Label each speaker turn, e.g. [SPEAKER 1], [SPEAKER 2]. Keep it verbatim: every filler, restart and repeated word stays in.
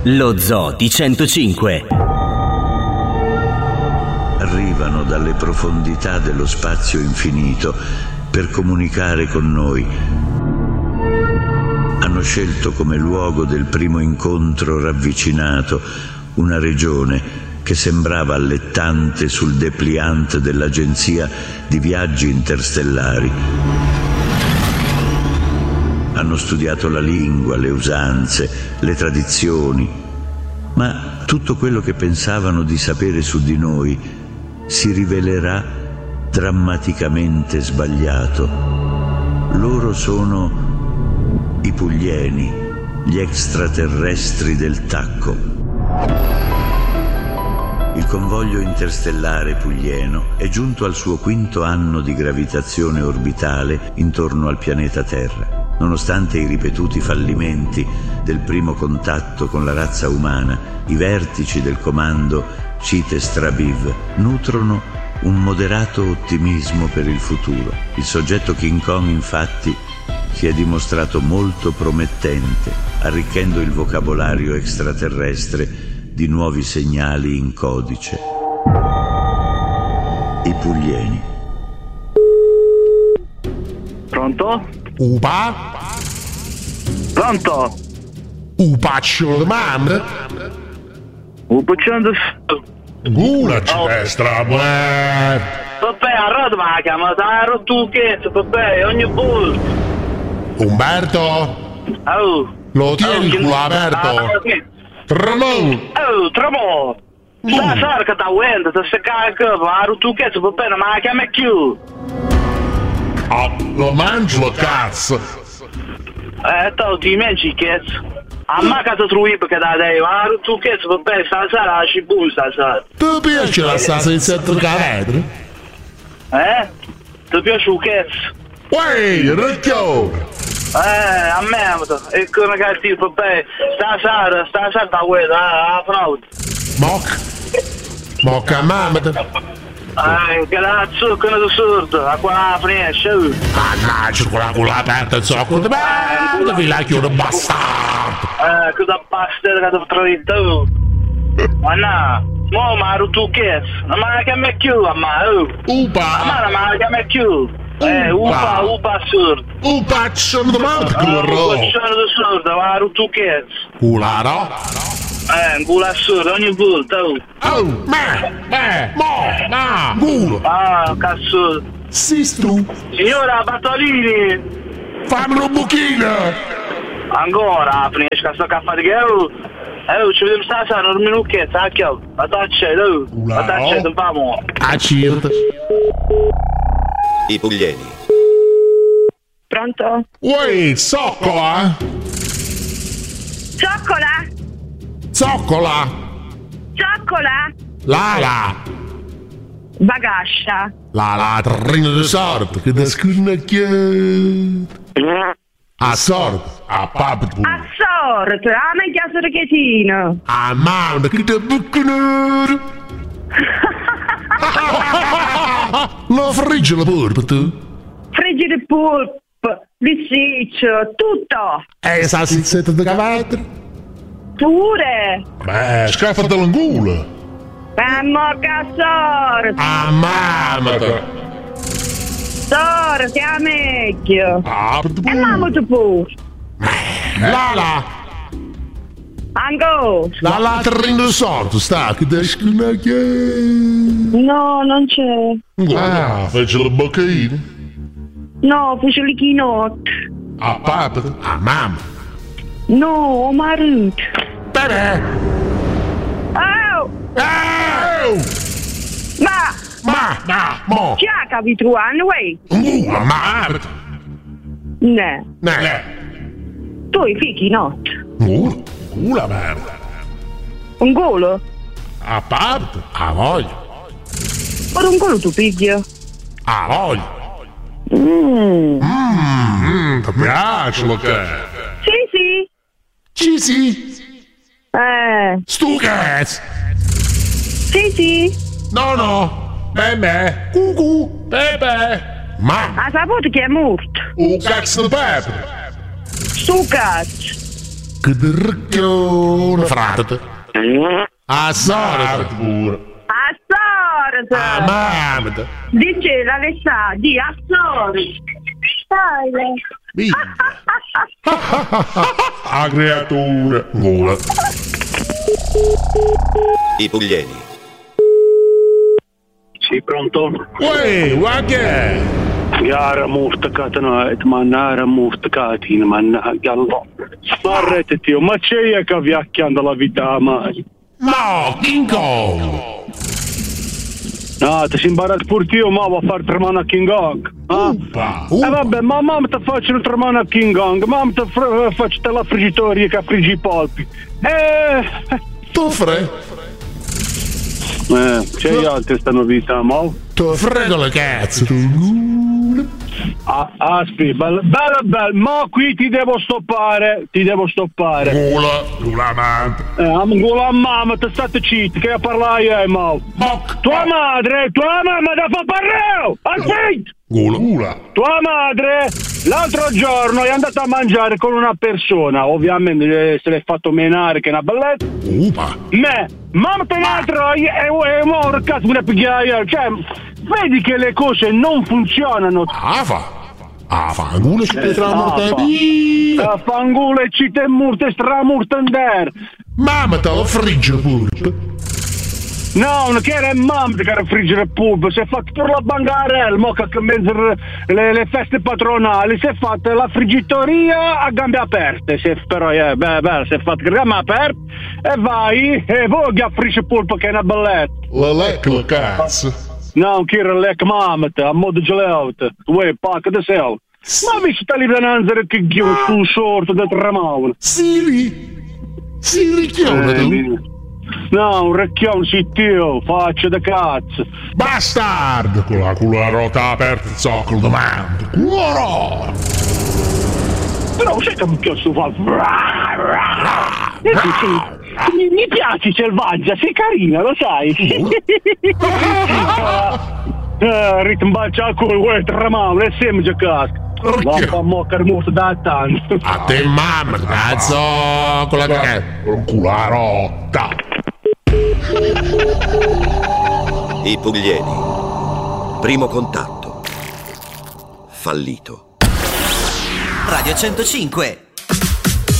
[SPEAKER 1] Lo Zoo di centocinque.
[SPEAKER 2] Arrivano dalle profondità dello spazio infinito per comunicare con noi. Hanno scelto come luogo del primo incontro ravvicinato una regione che sembrava allettante sul dépliant dell'agenzia di viaggi interstellari. Hanno studiato la lingua, le usanze, le tradizioni, ma tutto quello che pensavano di sapere su di noi si rivelerà drammaticamente sbagliato. Loro sono i Puglieni, gli extraterrestri del tacco. Il convoglio interstellare puglieno è giunto al suo quinto anno di gravitazione orbitale intorno al pianeta Terra. Nonostante i ripetuti fallimenti del primo contatto con la razza umana, i vertici del comando CITES-Trabiv nutrono un moderato ottimismo per il futuro. Il soggetto King Kong, infatti, si è dimostrato molto promettente, arricchendo il vocabolario extraterrestre di nuovi segnali in codice. I Puglieni.
[SPEAKER 3] Pronto?
[SPEAKER 4] Upa?
[SPEAKER 3] Pronto?
[SPEAKER 4] Upaccio di mamma?
[SPEAKER 3] Upaccio
[SPEAKER 4] Gula ci destra, buona.
[SPEAKER 3] Vabbè, arrodo ma la chiama, dai, rotto che, vabbè, ogni volta.
[SPEAKER 4] Umberto?
[SPEAKER 3] Oh.
[SPEAKER 4] Lo tieni il culo aperto? Ramon!
[SPEAKER 3] Oh, Ramon! Sta sarca da wenda, sta secca, ma rotto che, vabbè, ma la chiama più.
[SPEAKER 4] Ah, lo mangio lo cazzo!
[SPEAKER 3] Eh, tu ti mangi cazzo! A me che ti trovi perché da te, ma tu cazzo, vabbè, stasera la cibù stasera!
[SPEAKER 4] Ti piace la salsa in sette cavetri?
[SPEAKER 3] Eh? Ti piace un cazzo?
[SPEAKER 4] Uè, ricchio!
[SPEAKER 3] Eh, a me, e come che ti, vabbè, stasera, stasera da quella, a fraude!
[SPEAKER 4] Moc! Moc a mamma!
[SPEAKER 3] Eh, che la zucca di sordo, a quella finestra!
[SPEAKER 4] Mannaggia, quella culo aperta, il zocco di me! Devi la chiudere, bastardo!
[SPEAKER 3] Eh, che da bastardo che ti trovi tu! Ma no! Mo ma tu cazzo! Non me la chiami più a me, oh!
[SPEAKER 4] Upa!
[SPEAKER 3] Ma non me la chiami più! Eh, upa, upa assurdo!
[SPEAKER 4] Upaccio di mamma, curro!
[SPEAKER 3] Upaccio di sordo, ma tu cazzo!
[SPEAKER 4] Cula, no?
[SPEAKER 3] Eh, un culo assurdo ogni volta, oh!
[SPEAKER 4] Oh, me! Me! Mo! Ma! Culo!
[SPEAKER 3] Ah, cazzo!
[SPEAKER 4] Sistru!
[SPEAKER 3] Signora Bartolini!
[SPEAKER 4] Fammi un buchino!
[SPEAKER 3] Ancora, finisca sto caffè di che, oh! Eh, ci vediamo stasera, un minucchetto, acchio! Ma tacce, oh! Ma tacce, non famo!
[SPEAKER 4] A cirta!
[SPEAKER 5] I Puglieni.
[SPEAKER 6] Pronto?
[SPEAKER 4] Uè, zoccola!
[SPEAKER 6] Zoccola?
[SPEAKER 4] Zoccola!
[SPEAKER 6] Zoccola?
[SPEAKER 4] Lala!
[SPEAKER 6] Bagascia.
[SPEAKER 4] La la trina di sorte che da scurnacchiare. A sorte, a papito.
[SPEAKER 6] A sorte, a me chiasso ricchettino.
[SPEAKER 4] A mamma che ti buccanare. Lo frigge la polpa tu?
[SPEAKER 6] Friggi di polpa, lissiccio, tutto.
[SPEAKER 4] E sa salsetta di cavallo?
[SPEAKER 6] Pure.
[SPEAKER 4] Beh, scaffati l'angolo.
[SPEAKER 6] Ma morca sorte.
[SPEAKER 4] A mamma.
[SPEAKER 6] Sorte, a meglio.
[SPEAKER 4] Ah,
[SPEAKER 6] e mamma tu pure.
[SPEAKER 4] La la.
[SPEAKER 6] Ancora.
[SPEAKER 4] La la trina di sorte sta che da scurnacchiare.
[SPEAKER 6] No, non c'è.
[SPEAKER 4] Ah, fece le boccaine?
[SPEAKER 6] No, fece le chinotte.
[SPEAKER 4] A papito? A mamma.
[SPEAKER 6] No, a marito.
[SPEAKER 4] Bene.
[SPEAKER 6] Oh!
[SPEAKER 4] Oh!
[SPEAKER 6] Ma!
[SPEAKER 4] Ma! Ma! Mo!
[SPEAKER 6] Chi ha capito anno, uè?
[SPEAKER 4] Uh, a mamma.
[SPEAKER 6] Ne.
[SPEAKER 4] Ne.
[SPEAKER 6] Tu hai figli notte.
[SPEAKER 4] Uh, uh, la merda.
[SPEAKER 6] Un golo?
[SPEAKER 4] A parte? A voglia.
[SPEAKER 6] Ma un golo tu piglio?
[SPEAKER 4] A voglia.
[SPEAKER 6] Mmm.
[SPEAKER 4] Mmm, ti piace lo che?
[SPEAKER 6] Sì, sì.
[SPEAKER 4] Ci sì.
[SPEAKER 6] Eh.
[SPEAKER 4] Stu cazzo.
[SPEAKER 6] Sì, sì.
[SPEAKER 4] No, no. Bebe. Cucù. Bebe. Ma.
[SPEAKER 6] Ha saputo che è morto?
[SPEAKER 4] Un cazzo di pepe.
[SPEAKER 6] Stu cazzo.
[SPEAKER 4] Che derricchione, frate. A sorte pure.
[SPEAKER 6] A sorte.
[SPEAKER 4] A mamma.
[SPEAKER 6] Dice l'Alessà, di a sorte. Dai.
[SPEAKER 4] A creatura. Gola.
[SPEAKER 5] I puglieni.
[SPEAKER 3] Sì, pronto?
[SPEAKER 4] Uè, guarda.
[SPEAKER 3] Gara mustacata, no, mannara mustacatina, mannaggia. Sparrete, tio, ma c'è che viacchiando la vita mai?
[SPEAKER 4] No, King Kong.
[SPEAKER 3] No, ti si imbarazza pure io, ma va a fare tre mani a King Kong. Ah?
[SPEAKER 4] Upa,
[SPEAKER 3] Eh
[SPEAKER 4] upa.
[SPEAKER 3] vabbè, ma mamma ti faccio tre mani a King Kong, mamma ti fr- faccio la frigitoria che friggi i polpi. Eh,
[SPEAKER 4] Tu fre?
[SPEAKER 3] eh c'è altri sta novità, ma...
[SPEAKER 4] Tu frego le cazzo.
[SPEAKER 3] Ah, aspi, bella, bella, bella, ma qui ti devo stoppare, ti devo stoppare.
[SPEAKER 4] Gola, gola mante.
[SPEAKER 3] Eh, ancora mamma, ti state zitti, che parlai io, ma...
[SPEAKER 4] Moc.
[SPEAKER 3] Tua madre, tua mamma da fa parreo! Aspetta!
[SPEAKER 4] Gola, gola.
[SPEAKER 3] Tua madre l'altro giorno è andata a mangiare con una persona, ovviamente se l'è fatto menare che è una bellezza.
[SPEAKER 4] Upa.
[SPEAKER 3] Me, mamma te ne troia e e ora cazzo me ne pigliai, cioè vedi che le cose non funzionano.
[SPEAKER 4] Afa. Afa, gola ci te tra
[SPEAKER 3] Afa.
[SPEAKER 4] morte via.
[SPEAKER 3] A fangule ci te murte stramurtender.
[SPEAKER 4] Mamma te lo frigge pure.
[SPEAKER 3] No, non che era mamma che era friggere pub, si è fatto per la bangarella, mo che mentre le, le feste patronali, si è fatta la friggitoria a gambe aperte, si è, però eh, beh, beh, si è fatta a gambe aperte e vai e voi a friggere pulpo che è una bellezza.
[SPEAKER 4] La lecca la cazzo.
[SPEAKER 3] No, che era lec mamma, a modo gelauta, uè, pacca da sel. Ma mi sta lì da nanzere che ghio sul sorto da tramavano.
[SPEAKER 4] Sili. Sili chiona tu.
[SPEAKER 3] No, un recchione sì tio, faccia da cazzo.
[SPEAKER 4] Bastard! Con la, con la ruota aperta il zoccolo davanti. Cuoro!
[SPEAKER 3] Però sai che mi piace fa? Mi, mi piace selvaggia, sei carina, lo sai. eh, Ritmbaccia a culo, vuoi tramare, e sembra già casca. Va a fa moccare molto da tanto.
[SPEAKER 4] A te mamma, cazzo! Con la cazzo! Con la rotta!
[SPEAKER 5] I puglieni. Primo contatto. Fallito.
[SPEAKER 1] Radio centocinque.